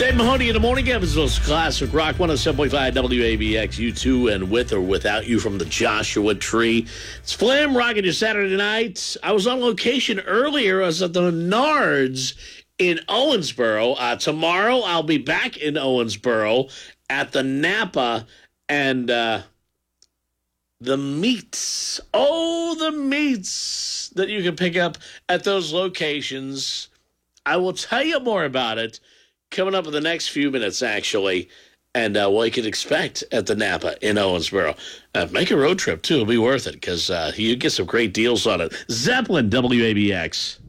Dave Mahoney in the morning, Evansville's Classic Rock 107.5 WABX, U2 and with or without you from the Joshua Tree. It's Flim rocking your Saturday night. I was on location earlier. I was at the Menards in Owensboro. Tomorrow I'll be back in Owensboro at the Napa and the meats. Oh, the meats that you can pick up at those locations. I will tell you more about it coming up in the next few minutes, actually, and what you can expect at the Napa in Owensboro. Make a road trip, too. It'll be worth it because you get some great deals on it. Zeppelin, WABX.